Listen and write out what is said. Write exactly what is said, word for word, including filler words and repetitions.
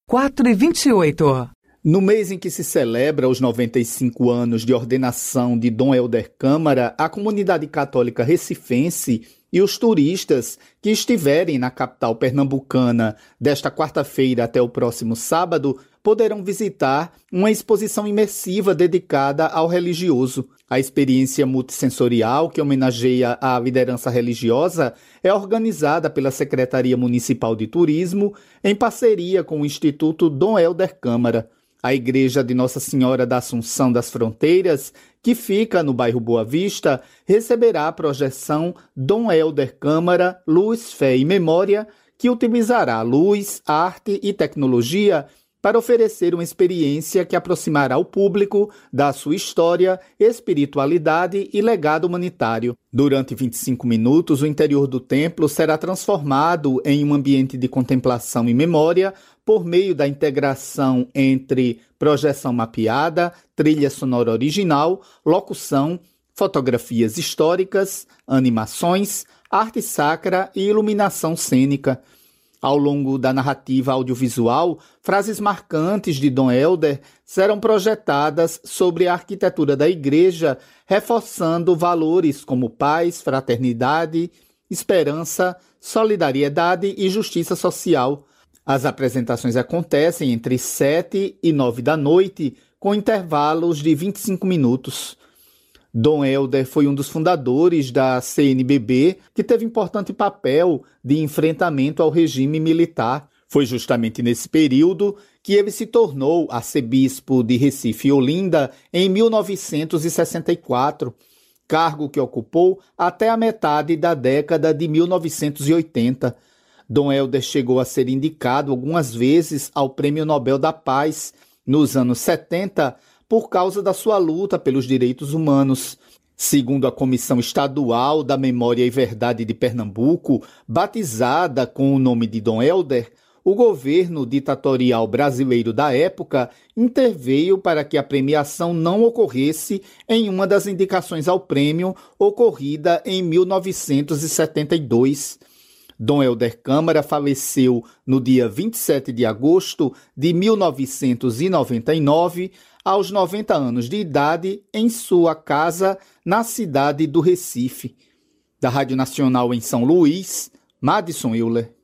quatro e vinte e oito. No mês em que se celebra os noventa e cinco anos de ordenação de Dom Helder Câmara, a comunidade católica recifense e os turistas que estiverem na capital pernambucana desta quarta-feira até o próximo sábado poderão visitar uma exposição imersiva dedicada ao religioso. A experiência multissensorial, que homenageia a liderança religiosa, é organizada pela Secretaria Municipal de Turismo em parceria com o Instituto Dom Helder Câmara. A Igreja de Nossa Senhora da Assunção das Fronteiras, que fica no bairro Boa Vista, receberá a projeção Dom Helder Câmara, Luz, Fé e Memória, que utilizará luz, arte e tecnologia para oferecer uma experiência que aproximará o público da sua história, espiritualidade e legado humanitário. Durante vinte e cinco minutos, o interior do templo será transformado em um ambiente de contemplação e memória por meio da integração entre projeção mapeada, trilha sonora original, locução, fotografias históricas, animações, arte sacra e iluminação cênica. Ao longo da narrativa audiovisual, frases marcantes de Dom Helder serão projetadas sobre a arquitetura da igreja, reforçando valores como paz, fraternidade, esperança, solidariedade e justiça social. As apresentações acontecem entre sete e nove da noite, com intervalos de vinte e cinco minutos. Dom Helder foi um dos fundadores da C N B B, que teve importante papel de enfrentamento ao regime militar. Foi justamente nesse período que ele se tornou arcebispo de Recife e Olinda em mil novecentos e sessenta e quatro, cargo que ocupou até a metade da década de mil novecentos e oitenta. Dom Helder chegou a ser indicado algumas vezes ao Prêmio Nobel da Paz nos anos setenta, por causa da sua luta pelos direitos humanos. Segundo a Comissão Estadual da Memória e Verdade de Pernambuco, batizada com o nome de Dom Helder, o governo ditatorial brasileiro da época interveio para que a premiação não ocorresse em uma das indicações ao prêmio ocorrida em mil novecentos e setenta e dois. Dom Helder Câmara faleceu no dia vinte e sete de agosto de mil novecentos e noventa e nove, aos noventa anos de idade, em sua casa na cidade do Recife. Da Rádio Nacional em São Luís, Madison Euler.